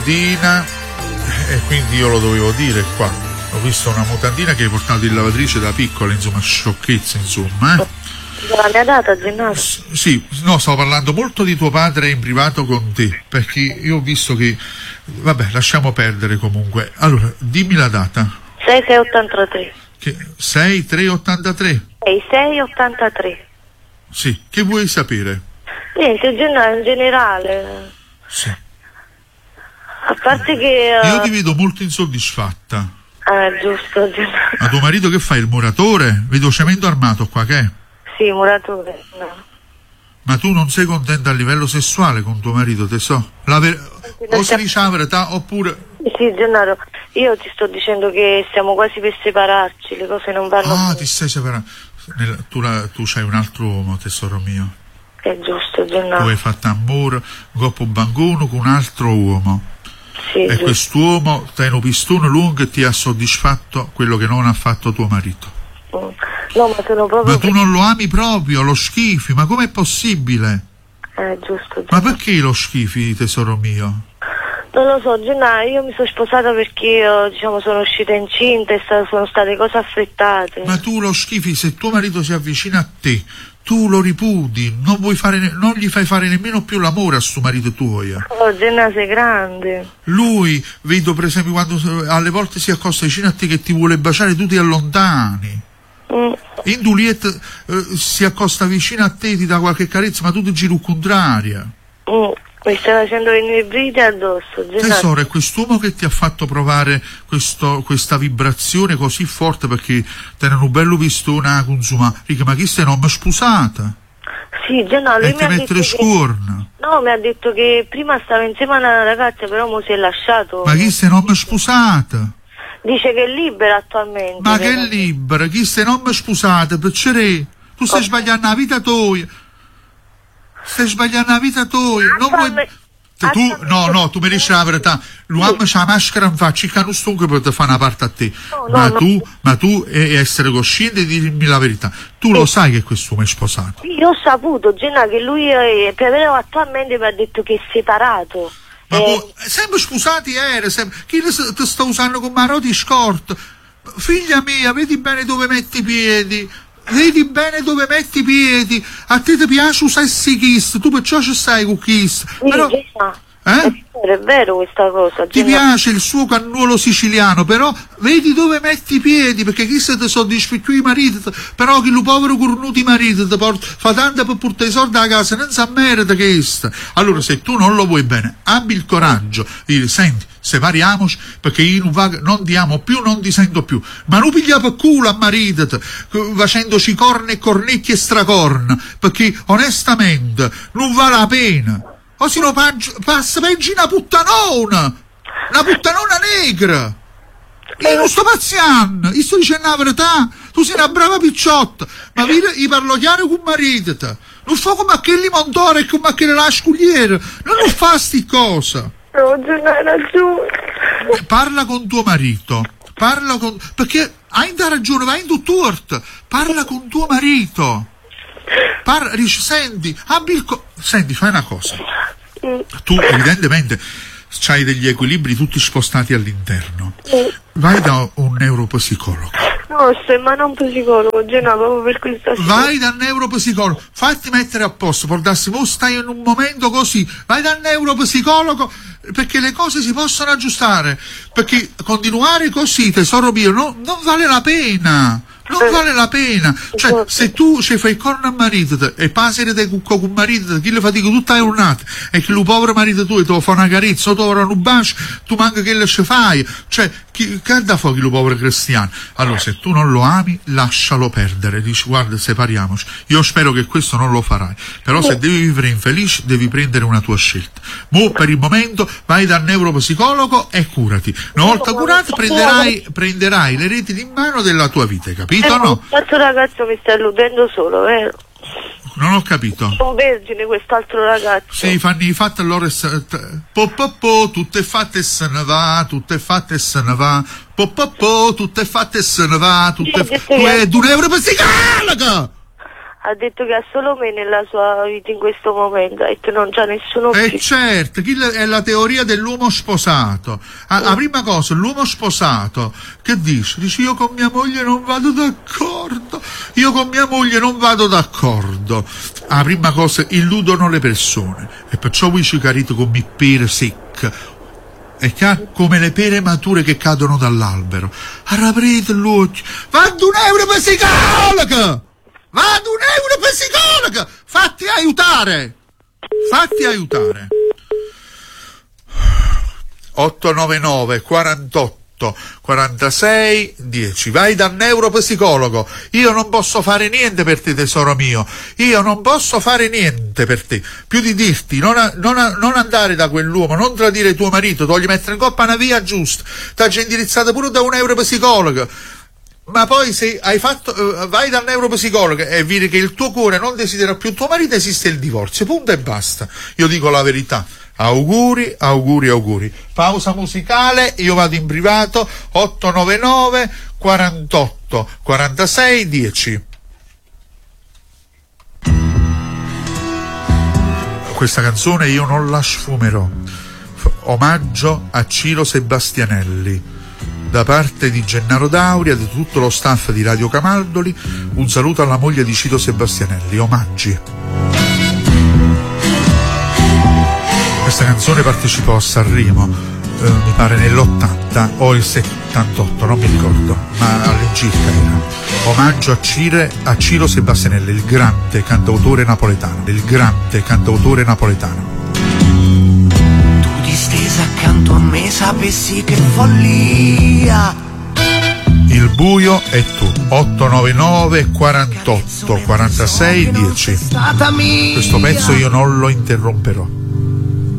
mutandina, e quindi io lo dovevo dire qua. Ho visto una mutandina che hai portato in lavatrice da piccola, insomma, sciocchezza, insomma. La mia data, Gennaro? Sì, no, stavo parlando molto di tuo padre in privato con te, perché io ho visto che... Vabbè, lasciamo perdere comunque. Allora, dimmi la data. 6683. 6383? 6683. Sì, che vuoi sapere? Niente, in generale. Sì. A parte che... Io ti vedo molto insoddisfatta. Giusto, Gennaro. Ma tuo marito che fa? Il muratore? Vedo cemento armato qua, che è? Sì, muratore, no. Ma tu non sei contenta a livello sessuale con tuo marito, te so? O si dice la verità oppure... Sì, Gennaro, io ti sto dicendo che stiamo quasi per separarci, le cose non vanno bene. Ti stai separando. Tu c'hai un altro uomo, tesoro mio. È giusto, Gennaro. Tu hai fatto amore, coppo banguno con un altro uomo. Sì, e giusto. Quest'uomo ti ha un pistone lungo e ti ha soddisfatto quello che non ha fatto tuo marito. No, ma sono proprio... Ma tu non lo ami proprio, lo schifi, ma com'è possibile? Giusto. Ma perché lo schifi, tesoro mio? Non lo so, Gennaro, io mi sono sposata perché io, diciamo, sono uscita incinta e sono state cose affrettate. Ma tu lo schifi, se tuo marito si avvicina a te, tu lo ripudi, non gli fai fare nemmeno più l'amore a suo marito tuo. Oh, Gennaro, sei grande. Lui, vedo per esempio quando alle volte si accosta vicino a te che ti vuole baciare, tu ti allontani. In Juliet si accosta vicino a te, ti dà qualche carezza, ma tu ti giri contraria. Mi stai facendo venire i brividi addosso, Gennaro. Tesoro, è quest'uomo che ti ha fatto provare questa vibrazione così forte, perché te ne un bello pistone a consumare. Rica, ma chi sei non mi sposata? Sì, Gennaro, lui e mi ti ha mette detto le scorna. No, mi ha detto che prima stava insieme a una ragazza, però mo si è lasciato. Ma chi sei non mi sposata? Dice che è libera attualmente. Ma che è libera? Chi sei non mi sposata? Piacere? Tu stai sbagliando la vita tua. Stai sbagliando la vita tua. Non vuoi... Tu mi dici la verità. L'uomo c'ha la maschera in faccia, che non sto per te fare una parte a te. Ma tu essere cosciente e dirmi la verità. Tu lo sai che quest'uomo è sposato. Io ho saputo, Gennaro, che lui però attualmente mi ha detto che è separato. Ma sempre sposati chi ti sta usando come maroti scort? Figlia mia, vedi bene dove metti i piedi. Vedi bene dove metti i piedi. A te ti piace usare i kiss, tu perciò ci stai con kiss. Però, è vero questa cosa. Ti piace il suo cannuolo siciliano, però vedi dove metti i piedi, perché chi se ti soddisfa più i mariti, però che lo povero cornuto i mariti ti fa tanto per portare i soldi a casa, non sa merita che sta. Allora, se tu non lo vuoi bene, abbi il coraggio di dire: senti, separiamoci, perché io non ti amo più, non ti sento più. Ma non piglia per culo a marito, facendoci corna e cornecchi e stracorna, perché onestamente non vale la pena. O se no passa peggio una puttanona negra. Io non sto pazziando, io sto dicendo la verità. Tu sei una brava picciotta, ma io parlo chiaro con marito. Non fa come aquelli montore e come aquelle lascugliere, non fa sti cosa. No, hai ragione. Parla con tuo marito, perché hai ragione, vai in tutt'ort, parla con tuo marito. Dice: senti, senti, fai una cosa. Tu evidentemente c'hai degli equilibri tutti spostati all'interno. Vai da un neuropsicologo. No, sto in mano a un psicologo, proprio per questa cosa. Vai dal neuropsicologo, fatti mettere a posto, portarsi, stai in un momento così, vai dal neuropsicologo, perché le cose si possono aggiustare, perché continuare così, tesoro mio, non vale la pena. Non vale la pena. Cioè, se tu ci fai corno a marito e passi di cucco con marito, chi le fatica tutta la giornata, e che lo povero marito tuo ti fa una carezza, o ti fa un bacio, tu manca che le ci fai. Cioè, che da fuoco lo povero cristiano? Allora, se tu non lo ami, lascialo perdere. Dici: guarda, separiamoci. Io spero che questo non lo farai. Però se devi vivere infelice, devi prendere una tua scelta. Per il momento vai dal neuropsicologo e curati. Una volta curato prenderai le reti in mano della tua vita, capito? No? Questo ragazzo mi sta illudendo solo, vero? Non ho capito. Un vergine quest'altro ragazzo. Sì, fanno i fatti allora. Tutto è fatto e se ne va, tutto è fatto e se ne va. Tutto è fatto e se ne va, tutto è fatto. Tu è un neuropsicologo! ha detto che ha solo me nella sua vita in questo momento, ha detto non c'ha nessuno più. Certo, è la teoria dell'uomo sposato. La prima cosa, l'uomo sposato, che dice? Dice, io con mia moglie non vado d'accordo, La prima cosa, illudono le persone, e perciò voi ci carite come pere secche, e come le pere mature che cadono dall'albero. Aprite l'occhio, vado €1 per psicologa! Fatti aiutare! 899 48 46 10. Vai dal neuropsicologo. Io non posso fare niente per te, tesoro mio. Io non posso fare niente per te. Più di dirti non andare da quell'uomo, non tradire tuo marito, togli mettere in coppa una via giusta. T'ha indirizzata pure da un neuropsicologo. Ma poi se hai fatto vai dal neuropsicologo e vedi che il tuo cuore non desidera più tuo marito, esiste il divorzio, punto e basta. Io dico la verità. Auguri. Pausa musicale, io vado in privato. 899 48 46 10. Questa canzone io non la sfumerò. Omaggio a Ciro Sebastianelli da parte di Gennaro Dauria e di tutto lo staff di Radio Camaldoli. Un saluto alla moglie di Ciro Sebastianelli. Omaggi. Questa canzone partecipò a Sanremo, mi pare nell'80 o il 78, non mi ricordo, ma all'incirca era. Omaggio a Ciro Sebastianelli, il grande cantautore napoletano. Tu distesa accanto a me sapessi che follia. Il buio è tu. 899 48 46 10. Questo pezzo io non lo interromperò.